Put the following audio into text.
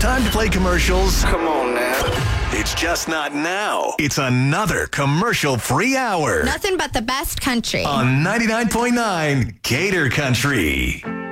Time to play commercials. Come on now. It's just not now. It's another commercial-free hour Nothing but the best country. on 99.9 Gator Country.